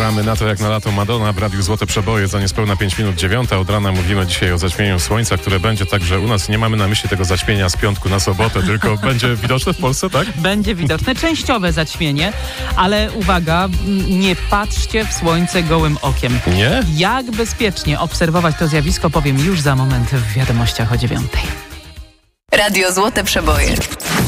Gramy na to jak na lato Madonna w Radiu Złote Przeboje za niespełna 5 minut 9. Od rana mówimy dzisiaj o zaćmieniu słońca, które będzie także u nas. Nie mamy na myśli tego zaćmienia z piątku na sobotę, tylko będzie widoczne w Polsce, tak? Będzie widoczne, częściowe zaćmienie, ale uwaga, nie patrzcie w słońce gołym okiem. Nie? Jak bezpiecznie obserwować to zjawisko, powiem już za moment w wiadomościach o 9:00. Radio Złote Przeboje.